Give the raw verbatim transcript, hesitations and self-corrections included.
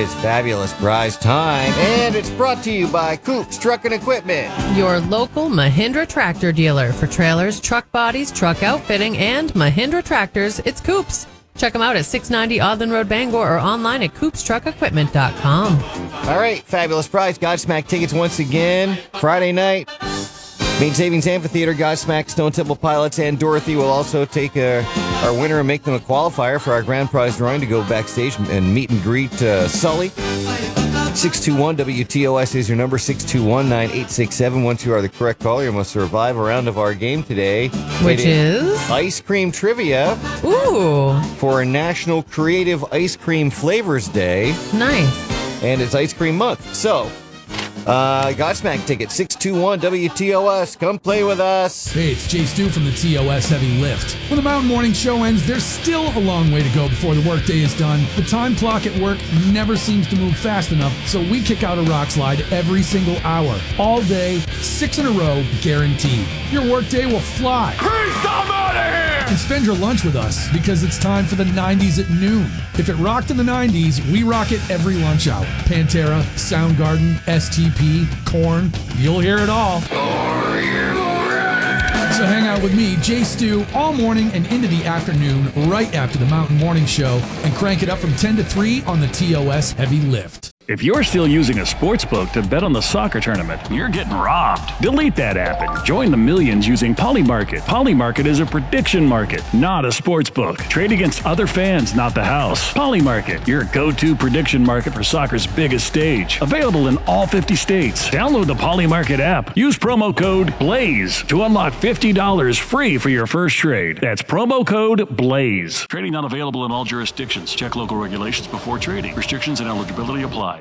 is Fabulous Prize time, and it's brought to you by Coops Truck and Equipment. Your local Mahindra tractor dealer for trailers, truck bodies, truck outfitting, and Mahindra tractors. It's Coops. Check them out at six ninety Odland Road, Bangor, or online at coops truck equipment dot com. All right, Fabulous Prize, Godsmack tickets once again. Friday night, Main Savings Amphitheater, Godsmack, Stone Temple Pilots, and Dorothy will also take uh, our winner and make them a qualifier for our grand prize drawing to go backstage and meet and greet uh, Sully. six two one W T O S is your number, six two one, nine eight six seven. Once you are the correct caller, you must survive a round of our game today. Which is? Ice Cream Trivia. Ooh. For National Creative Ice Cream Flavors Day. Nice. And it's Ice Cream Month. So, uh, Godsmack ticket, six two one W T O S. Come play with us. Hey, it's Jay Stu from the T O S Heavy Lift. When the Mountain Morning Show ends, there's still a long way to go before the workday is done. The time clock at work never seems to move fast enough, so we kick out a rock slide every single hour. All day, six in a row, guaranteed. Your workday will fly. Please, I'm out of here! And spend your lunch with us, because it's time for the nineties at noon. If it rocked in the nineties, we rock it every lunch hour. Pantera, Soundgarden, S T P, Korn, you'll hear it all. Are you ready? So hang out with me, Jay Stu, all morning and into the afternoon, right after the Mountain Morning Show, and crank it up from ten to three on the T O S Heavy Lift. If you're still using a sportsbook to bet on the soccer tournament, you're getting robbed. Delete that app and join the millions using Polymarket. Polymarket is a prediction market, not a sportsbook. Trade against other fans, not the house. Polymarket, your go-to prediction market for soccer's biggest stage. Available in all fifty states. Download the Polymarket app. Use promo code BLAZE to unlock fifty dollars free for your first trade. That's promo code BLAZE. Trading not available in all jurisdictions. Check local regulations before trading. Restrictions and eligibility apply.